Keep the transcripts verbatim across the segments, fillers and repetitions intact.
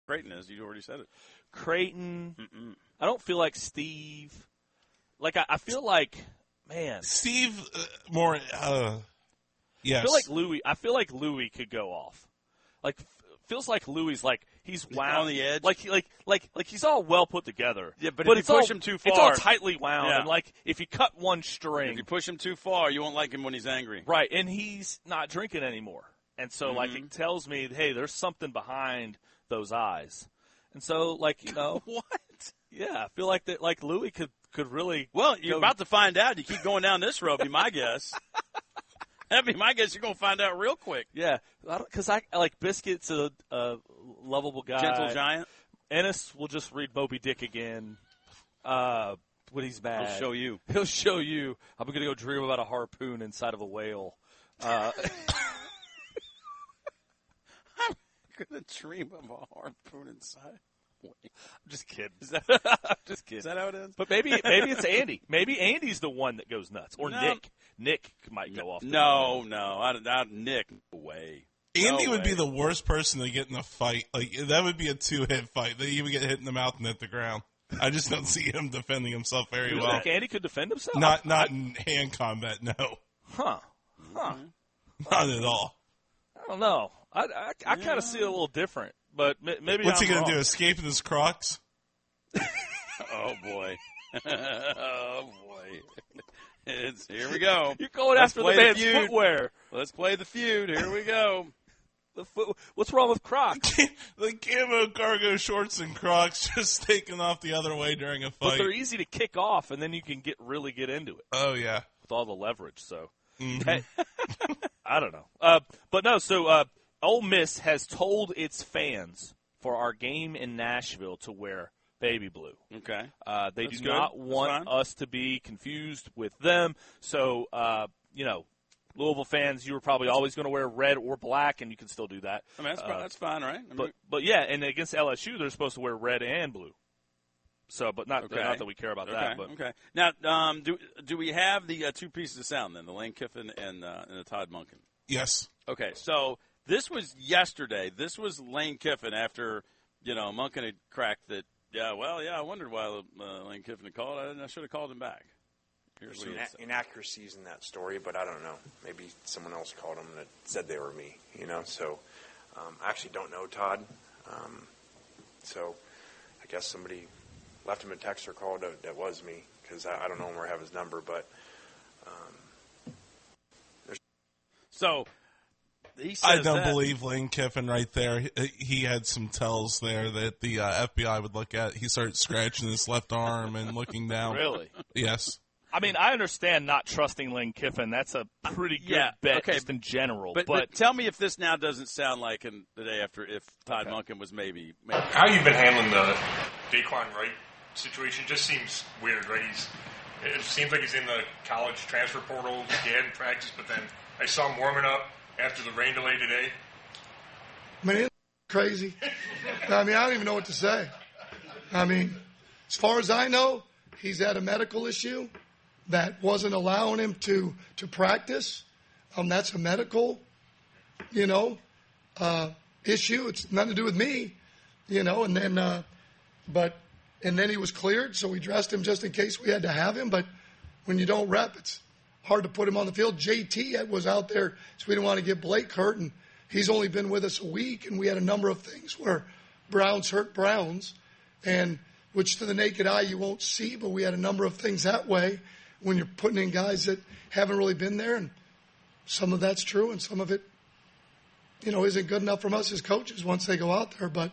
Creighton is. You already said it. Creighton. Mm-mm. I don't feel like Steve. Like, I, I feel like, man. Steve, uh, more, uh, yes. I feel like Louis, I feel like Louis could go off. Like, feels like Louis, like, he's wound. On the edge? Like, like, like, like he's all well put together. Yeah, but, but if it's you push all, him too it's far. all tightly wound. Yeah. And, like, if you cut one string. If you push him too far, you won't like him when he's angry. Right, and he's not drinking anymore. And so, Mm-hmm. like, it tells me, hey, there's something behind those eyes. And so, like, you know. What? Yeah, I feel like that. Like Louis could, could really. Well, you're go. about to find out. You keep going down this road. Be my guess. That'd be my guess. You're going to find out real quick. Yeah, because I, I like Biscuit's a, a lovable guy. Gentle giant. Ennis will just read Moby Dick again uh, when he's mad. He'll show you. He'll show you. I'm going to go dream about a harpoon inside of a whale. Uh, I'm going to dream of a harpoon inside. I'm just kidding. I'm just kidding. Is that how it is? But maybe maybe it's Andy. Maybe Andy's the one that goes nuts, or No. Nick. Nick might go off. the No, no. I, I, Nick, no way. Andy No would way. be the worst person to get in a fight. Like, that would be a two-hit fight. That he would get hit in the mouth and hit the ground. I just don't see him defending himself very You well. think Andy could defend himself? Not not in hand combat, no. Huh. Huh. Not at all. I don't know. I, I, I kind of see it a little different, but m- maybe What's I'm he going to wrong. do, escape in his Crocs? Oh, boy. oh, boy. It's, here we go. You're going Let's after the play the man's feud. footwear. Let's play the feud. Here we go. The foot, what's wrong with Crocs? The camo cargo shorts and Crocs just taking off the other way during a But fight. they're easy to kick off, and then you can get really get into it Oh, yeah. with all the leverage. So, Mhm. hey, I don't know. Uh, but no, so uh, Ole Miss has told its fans for our game in Nashville to wear baby blue. Okay. Uh, they That's do good. not That's want fine. us to be confused with them. So, uh, you know, Louisville fans, you were probably always going to wear red or black, and you can still do that. I mean, that's, Uh, that's fine, right? I mean, But, but yeah, and against L S U, they're supposed to wear red and blue. So, but not, Okay. not that we care about okay, that. But okay. Now, um, do do we have the uh, two pieces of sound then, the Lane Kiffin and, uh, and the Todd Monken? Yes. Okay, so this was yesterday. This was Lane Kiffin after, you know, Monken had cracked that, yeah, well, yeah, I wondered why uh, Lane Kiffin had called. I, I should have called him back. Here's There's what he some had said. inaccuracies in that story, but I don't know. Maybe someone else called them that said they were me, you know. So um, I actually don't know Todd. Um, so I guess somebody left him a text or called that, that was me because I, I don't know him or have his number. But um, So he says I don't that. believe Lane Kiffin right there. He, he had some tells there that the uh, F B I would look at. He started scratching his left arm and looking down. really, Yes. I mean, I understand not trusting Lane Kiffin. That's a pretty good Yeah, bet okay. just in general. But, But, but tell me if this now doesn't sound like in the day after if Todd Monken was maybe, maybe. How you been handling the Daquan Wright situation? Just seems weird, right? He's it seems like he's in the college transfer portal. He hadn't practiced, but then I saw him warming up after the rain delay today. I mean, it's crazy. I mean, I don't even know what to say. I mean, as far as I know, he's had a medical issue that wasn't allowing him to, to practice. Um, that's a medical, you know, uh, issue. It's nothing to do with me, you know, and then, uh, but, and then he was cleared, so we dressed him just in case we had to have him. But when you don't rep, it's hard to put him on the field. J T was out there, so we didn't want to get Blake hurt, and he's only been with us a week, and we had a number of things where Browns hurt Browns, and which to the naked eye you won't see, but we had a number of things that way when you're putting in guys that haven't really been there, and some of that's true, and some of it, you know, isn't good enough from us as coaches once they go out there. But,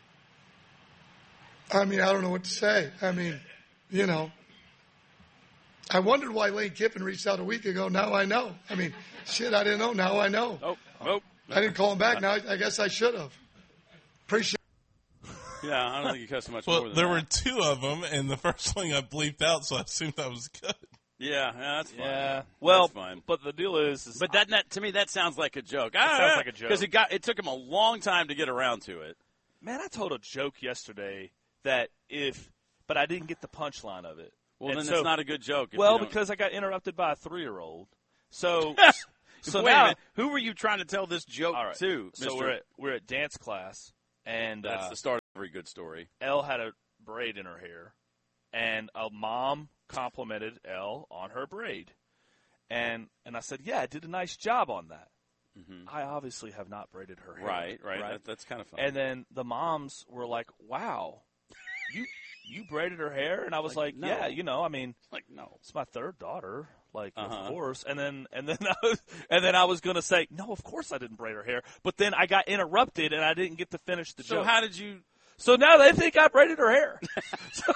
I mean, I don't know what to say. I mean, you know, I wondered why Lane Kiffin reached out a week ago. Now I know. I mean, shit, I didn't know. Now I know. Oh, nope. I didn't call him back. Now I, I guess I should have. Appreciate Yeah, I don't think you cussed much Well, more than there that. were two of them, and the first one got bleeped out, so I assumed that was good. Yeah, yeah, that's fine. yeah, well, That's fine. but the deal is, is But that, that to me, that sounds like a joke. It sounds like a joke. because it got it took him a long time to get around to it. man, I told a joke yesterday that if, but I didn't get the punchline of it. Well, And then so- it's not a good joke. if Well, you don't- because I got interrupted by a three-year-old. So, so wait now, a minute, who were you trying to tell this joke all right. to? So Mister we're at we're at dance class, and That's uh, the start. very good story. Elle had a braid in her hair, and a mom complimented Elle on her braid. And and I said, yeah, I did a nice job on that. Mm-hmm. I obviously have not braided her hair. Right, right. right? That, that's kind of fun. And then the moms were like, wow, you you braided her hair? And I was like, like no. yeah, you know, I mean, like, no. It's my third daughter. Like, uh-huh. of course. And then and then I was, and then I was going to say, no, of course I didn't braid her hair. But then I got interrupted, and I didn't get to finish the so joke. So how did you – So now they think I braided her hair. so,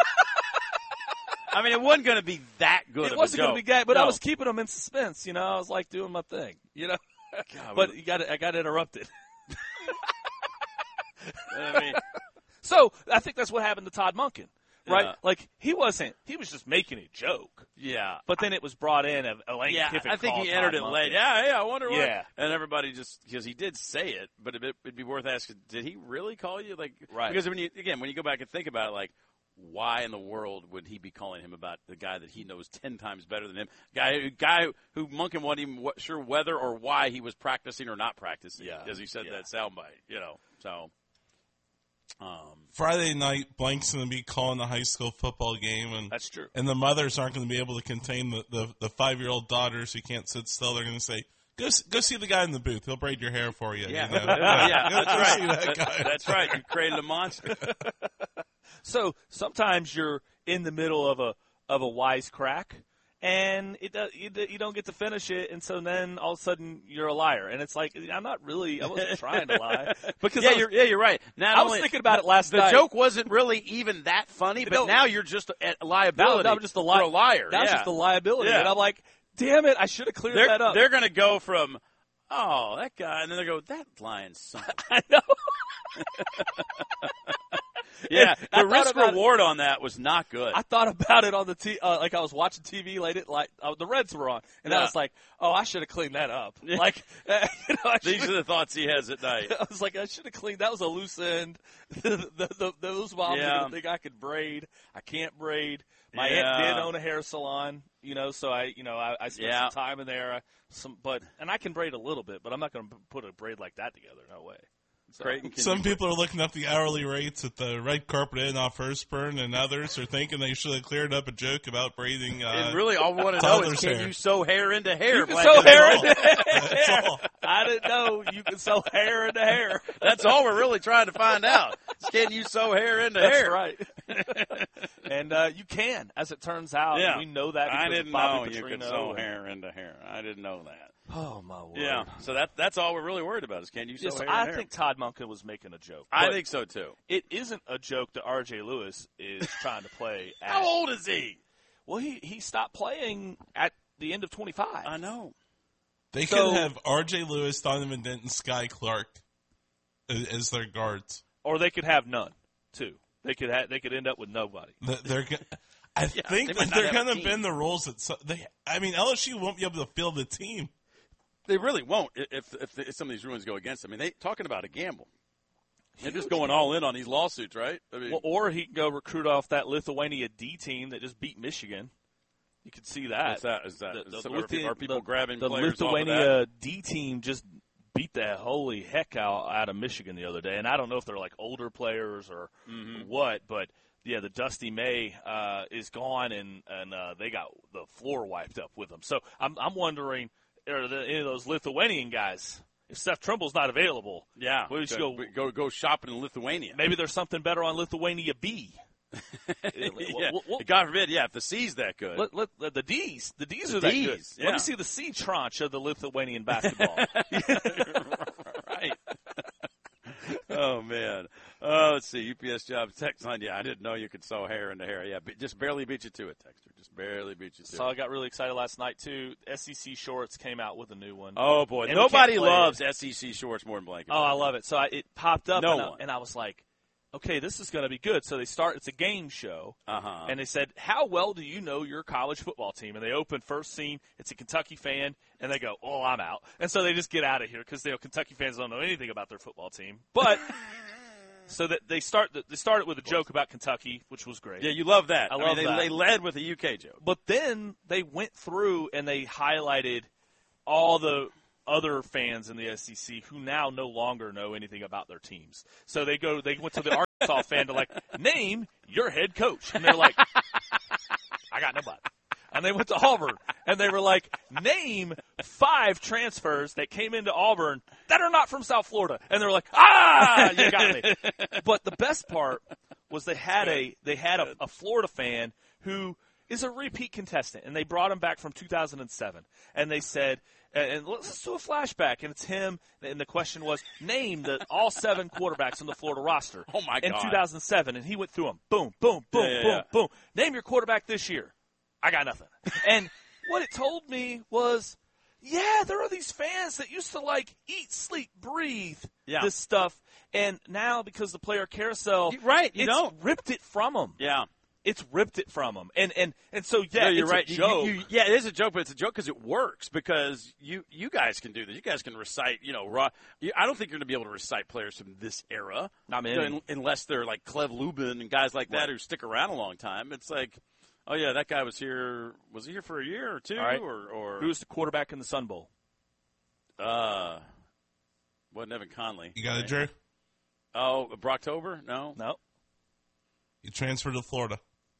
I mean, it wasn't going to be that good. It of wasn't going to be gay, but no. I was keeping them in suspense. You know, I was like doing my thing. You know, God, but you got I got interrupted. I mean, so I think that's what happened to Todd Monken, right? Yeah. Like he wasn't, he was just making a joke. Yeah, but then it was brought in. A Lane yeah, Kiffin I think he entered Todd it Monken. late. Yeah, yeah. I wonder why. Yeah, and everybody just because he did say it, but it, it'd be worth asking: did he really call you? Like, right? Because when you again, when you go back and think about it, like. Why in the world would he be calling him about the guy that he knows ten times better than him? Guy, guy who Monken wasn't even sure whether or why he was practicing or not practicing, yeah. as he said yeah. that soundbite. You know, so um, Friday night, Blank's going to be calling the high school football game, and that's true. And the mothers aren't going to be able to contain the, the, the five year old daughters who can't sit still. They're going to say, Go, go see the guy in the booth. He'll braid your hair for you. Yeah, you know? yeah, go, that's go right. See that guy. That's right. You created a monster. So sometimes you're in the middle of a of a wisecrack, and it does, you, you don't get to finish it, and so then all of a sudden you're a liar, and it's like I'm not really. I wasn't trying to lie because yeah, I was, you're yeah, you're right. Not I only, was thinking about it last the night. The joke wasn't really even that funny, but No. now you're just a, a liability. Now, now I'm just a, li- a liar. Now yeah. just a liability, Yeah. and I'm like, damn it, I should have cleared they're, that up. They're going to go from. Oh, that guy, and then they go, that lying son. I know. yeah, I the thought risk about reward on that was not good. I thought about it on the t- uh, like I was watching T V late at like uh, the Reds were on, and Yeah. I was like, oh, I should have cleaned that up. Yeah. Like, uh, you know, I These should've- are the thoughts he has at night. I was like, I should have cleaned. That was a loose end. the, the, the, those moms Yeah. are gonna think I could braid. I can't braid. My Yeah. aunt did own a hair salon, you know, so I, you know, I, I spent Yeah. some time in there. Some, but and I can braid a little bit, but I'm not going to put a braid like that together. No way. So, Creighton, can Some you- people are looking up the hourly rates at the Red Carpet Inn off Hurstburn, and others are thinking they should have cleared up a joke about braiding. Uh, and really, all we want to know is toddler's can hair. you sew hair into hair? You can Black sew and hair gold? into That's hair. all. I didn't know you could sew hair into hair. That's all we're really trying to find out. Is can you sew hair into That's hair? right. and uh, you can, as it turns out. Yeah. We know that because I didn't of Bobby know you could Petrino sew and- hair into hair. I didn't know that. Oh, my word. Yeah, so that that's all we're really worried about is can you sew Yes, hair I into hair? think Todd Monken was making a joke. I but think so too. it isn't a joke that R J Lewis is trying to play at. How old is he? Well, he, he stopped playing at the end of twenty-five. I know. They So- could have R J Lewis, Donovan Denton, Sky Clark as, as their guards. Or they could have none, too. They could ha- they could end up with nobody. The- They're, go- I Yeah, think they that might not they're have a going to team. bend the rules. That so, they, I mean, L S U won't be able to field a team. They really won't if if, if some of these rulings go against them. I mean, they talking about a gamble. They're just going all in on these lawsuits, right? I mean, Well, or he can go recruit off that Lithuania D team that just beat Michigan. You could see that. what's that? Is that The, the, so the are, people, are people the, grabbing the players off of Lithuania D team just beat the holy heck out, out of Michigan the other day, and I don't know if they're like older players or Mm-hmm. what, but yeah, the Dusty May uh, is gone, and and uh, they got the floor wiped up with them. So I'm I'm wondering, are the, any of those Lithuanian guys? If Seth Trimble's not available, that? Yeah, we should go, go. go go shopping in Lithuania. Maybe there's something better on Lithuania B. yeah. Well, well, God forbid, yeah, if the C's that good. Let, let, let- the D's, the D's The are that Ds, good. yeah. Let me see the C tranche of the Lithuanian basketball. right. Oh man. Oh, let's see. U P S jobs text line. Yeah, I didn't know you could sew hair into hair. Yeah, be- just barely beat you to it, Texter. Just barely beat you to So it. I got really excited last night too. S E C Shorts came out with a new one. Oh boy, And we nobody can't play loves it. S E C shorts more than Blanket. Oh, I love it. So I, it popped up, No and, I, one. and I was like, okay, this is going to be good. So they start. It's a game show, Uh huh. and they said, how well do you know your college football team? And they open first scene. It's a Kentucky fan, and they go, oh, I'm out. And so they just get out of here because Kentucky fans don't know anything about their football team. But so that they start. They started with a joke about Kentucky, which was great. Yeah, you love that. I mean, love they, that. They led with a U K joke. But then they went through and they highlighted all the other fans in the S E C who now no longer know anything about their teams. So they go, they went to the Arkansas fan to like, name your head coach. And they're like, I got nobody. And they went to Auburn, and they were like, name five transfers that came into Auburn that are not from South Florida. And they were like, ah, you got me. But the best part was they had a they had a, a Florida fan who is a repeat contestant, and they brought him back from two thousand seven. And they said, and let's do a flashback, and it's him. And the question was, name the all seven quarterbacks on the Florida roster Oh my in God. two thousand seven. And he went through them. Boom, boom, boom, Yeah, yeah, boom, yeah. boom. Name your quarterback this year. I got nothing. And what it told me was, yeah, there are these fans that used to like eat, sleep, breathe Yeah. this stuff, and now because the player carousel, You- right, you it's don't. ripped it from them. Yeah. It's ripped it from them, and and and so yeah, No, you're it's right. a You- joke. you- you- yeah, it is a joke, but it's a joke because it works. Because you you guys can do this. You guys can recite. You know, raw. You, I don't think you're going to be able to recite players from this era. Not many. You know, un- unless they're like Clev Lubin and guys like that Right. who stick around a long time. It's like, oh yeah, that guy was here. Was he here for a year or two? All right. Or or Who was the quarterback in the Sun Bowl? uh, wasn't Evan Conley? You got it, right? Drew? Oh, Brocktober? No, No, You transferred to Florida.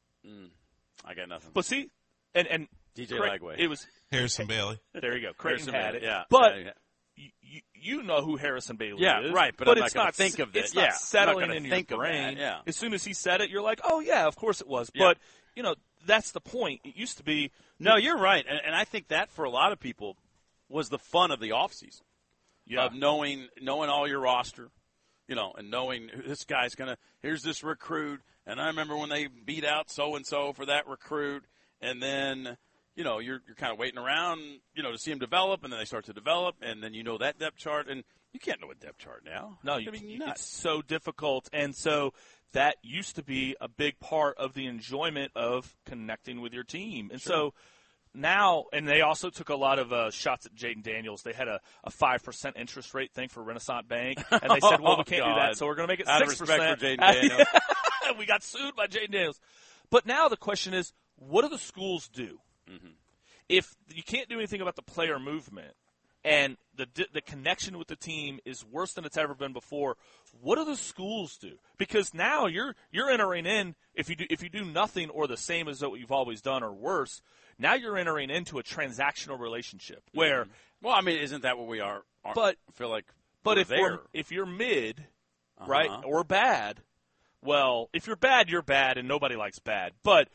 I got nothing. but see, and and D J Cra- Lagway. it was Harrison Bailey. there. You go. Creighton Harrison had Bailey, it, yeah. but. Yeah, You, you, you know who Harrison Bailey Yeah, is. right, but but I'm it's not gonna not think of it. It's Yeah, not I'm not settling gonna in your think of that, brain. yeah. As soon as he said it, you're like, oh yeah, of course it was. Yeah. But you know, that's the point. It used to be No, you're right, and, and I think that for a lot of people was the fun of the offseason. yeah, Of knowing knowing all your roster, you know, and knowing who this guy's gonna. Here's this recruit, and I remember when they beat out so and so for that recruit, and then you know you're you're kind of waiting around, you know, to see him develop, and then they start to develop, and then you know that depth chart, and you can't know a depth chart now. no, I you, mean, you- nuts. it's so difficult, and so that used to be a big part of the enjoyment of connecting with your team, and so. Now, and they also took a lot of uh, shots at Jaden Daniels. They had a, a five percent interest rate thing for Renaissance Bank, and they said, well, we can't do God. that, so we're going to make it Out of six percent. respect for Jaden Daniels. We got sued by Jaden Daniels. But now the question is, what do the schools do? Mm-hmm. If you can't do anything about the player movement and the the connection with the team is worse than it's ever been before, what do the schools do? Because now you're you're entering in, if you do if you do nothing or the same as what you've always done or worse, now you're entering into a transactional relationship where Well, I mean, isn't that what we are? are But- I feel like, but we're if there. we're if you're mid, right, Uh-huh. or bad, well, if you're bad, you're bad, and nobody likes bad. But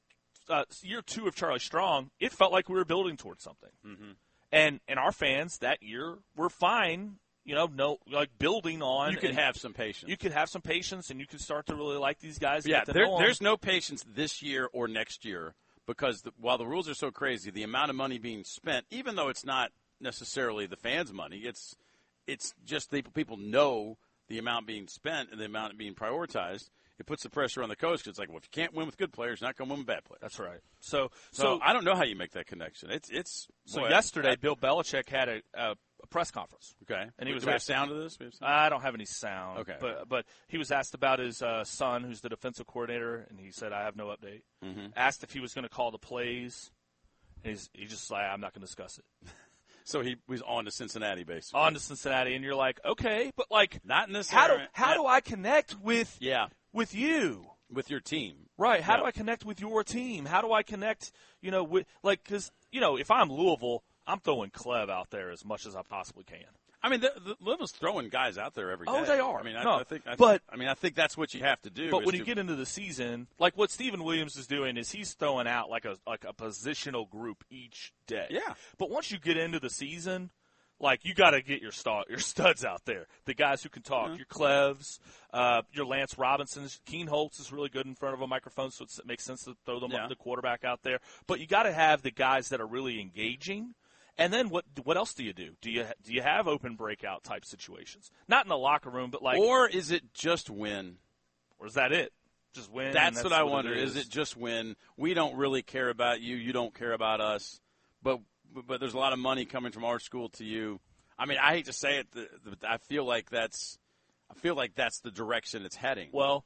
uh, year two of Charlie Strong, it felt like we were building towards something. Mm-hmm. And and our fans that year were fine, you know, no like building on. you could and have some patience. you could have some patience, and you could start to really like these guys. And Yeah, get to there, know 'em. there's no patience this year or next year because the, while the rules are so crazy, the amount of money being spent, even though it's not necessarily the fans' money, it's it's just the, people know the amount being spent and the amount being prioritized. It puts the pressure on the coach because it's like, well, if you can't win with good players, you're not going to win with bad players. That's right. So So, so I don't know how you make that connection. It's it's so boy, yesterday, I- Bill Belichick had a, a, a press conference. okay, and he was Do we have asked- sound of this. We have sound? I don't have any sound. Okay. But but he was asked about his uh, son, who's the defensive coordinator, and he said, "I have no update." Mm-hmm. Asked if he was going to call the plays, and he's he just like, "I'm not going to discuss it." So he was on to Cincinnati, basically. On to Cincinnati, and you're like, "Okay, but like, Not in this how do era. how Yeah. do I connect with Yeah, with you?" with your team. Right. How Yeah. do I connect with your team? How do I connect, you know, with, like, because, you know, if I'm Louisville, I'm throwing Clev out there as much as I possibly can. I mean, the, the Louisville's throwing guys out there every day. Oh, they are. I mean, I, No, I think, I but- think, I mean, I think that's what you have to do. But is when you to- get into the season, like what Stephen Williams is doing is he's throwing out like a like a positional group each day. Yeah. But once you get into the season, like you got to get your star, your studs out there, the guys who can talk, Mm-hmm. your Clevs, uh, your Lance Robinsons. Keen Holtz is really good in front of a microphone, so it's, it makes sense to throw them Yeah. the quarterback out there. But you got to have the guys that are really engaging. And then what? What else do you do? Do you do you have open breakout type situations? Not in the locker room, but like, or is it just win? or is that it? Just win. and That's, what I what wonder. It is. it just win? We don't really care about you. You don't care about us. But but there's a lot of money coming from our school to you. I mean, I hate to say it. The, the, I feel like that's. I feel like that's the direction it's heading. Well,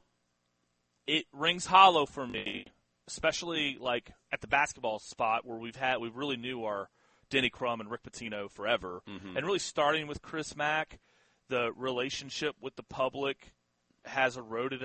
it rings hollow for me, especially like at the basketball spot where we've had we really knew our Denny Crum and Rick Pitino forever. Mm-hmm. And really starting with Chris Mack, the relationship with the public has eroded